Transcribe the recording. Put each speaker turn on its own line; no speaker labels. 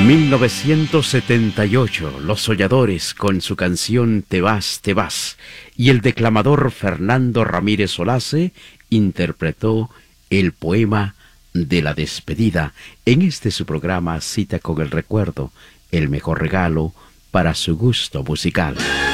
1978, Los Soñadores con su canción Te vas, te vas, y el declamador Fernando Ramírez Solace interpretó el poema de la despedida en este su programa Cita con el Recuerdo, el mejor regalo para su gusto musical.